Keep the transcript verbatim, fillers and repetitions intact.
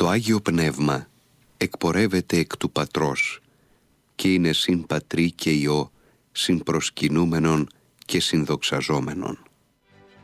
Το Άγιο Πνεύμα εκπορεύεται εκ του Πατρός και είναι συν Πατρί και Υιό, συν προσκυνούμενον και συνδοξαζόμενον.